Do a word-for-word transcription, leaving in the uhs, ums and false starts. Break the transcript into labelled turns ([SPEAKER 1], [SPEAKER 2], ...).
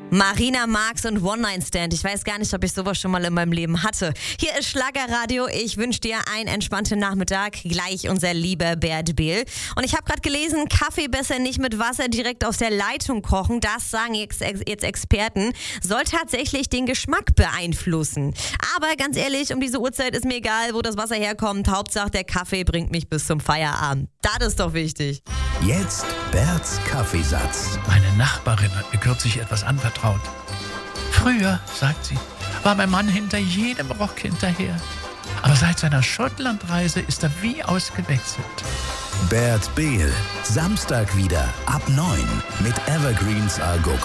[SPEAKER 1] Marina Marx und One Night Stand. Ich weiß gar nicht, ob ich sowas schon mal in meinem Leben hatte. Hier ist Schlagerradio. Ich wünsche dir einen entspannten Nachmittag. Gleich unser lieber Bert Behl. Und ich habe gerade gelesen, Kaffee besser nicht mit Wasser direkt aus der Leitung kochen. Das sagen jetzt, jetzt Experten. Soll tatsächlich den Geschmack beeinflussen. Aber ganz ehrlich, um diese Uhrzeit ist mir egal, wo das Wasser herkommt. Hauptsache, der Kaffee bringt mich bis zum Feierabend. Das ist doch wichtig.
[SPEAKER 2] Jetzt Berts Kaffeesatz.
[SPEAKER 3] Meine Nachbarin hat mir kürzlich etwas anvertraut. Früher, sagt sie, war mein Mann hinter jedem Rock hinterher. Aber seit seiner Schottlandreise ist er wie ausgewechselt.
[SPEAKER 2] Bert Behl, Samstag wieder ab neun mit Evergreens A Go Go.